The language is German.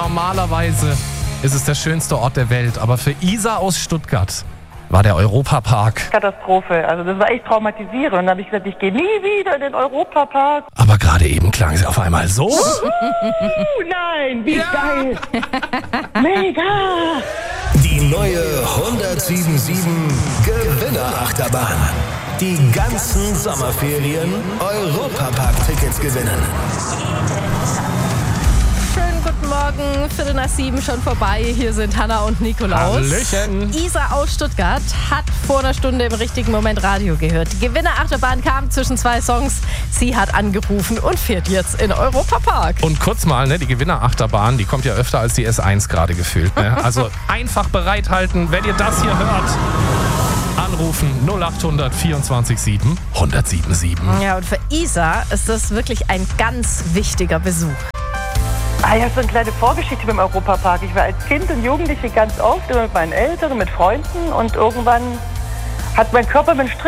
Normalerweise ist es der schönste Ort der Welt, aber für Isa aus Stuttgart war der Europapark. Katastrophe. Also das war echt traumatisierend. Und dann habe ich gesagt, ich gehe nie wieder in den Europapark. Aber gerade eben klang sie auf einmal so. Nein, wie geil. Mega. Die neue 1077 Gewinnerachterbahn. Die ganzen Sommerferien Europapark-Tickets gewinnen. Schönen guten Morgen, 6:45 schon vorbei. Hier sind Hanna und Nikolaus. Hallöchen. Isa aus Stuttgart hat vor einer Stunde im richtigen Moment Radio gehört. Die Gewinnerachterbahn kam zwischen zwei Songs. Sie hat angerufen und fährt jetzt in Europapark. Und kurz mal, die Gewinnerachterbahn, die kommt ja öfter als die S1 gerade gefühlt. Ne? Also einfach bereithalten, wenn ihr das hier hört. Anrufen 0800 24 7 1077. Ja, und für Isa ist das wirklich ein ganz wichtiger Besuch. Ich habe so eine kleine Vorgeschichte mit dem Europapark. Ich war als Kind und Jugendliche ganz oft, immer mit meinen Eltern, mit Freunden. Und irgendwann hat mein Körper mit dem Strick